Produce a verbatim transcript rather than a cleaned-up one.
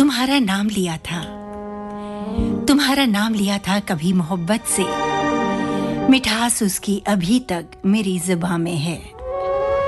तुम्हारा नाम लिया था, तुम्हारा नाम लिया था कभी मोहब्बत से, मिठास उसकी अभी तक मेरी ज़ुबां में है।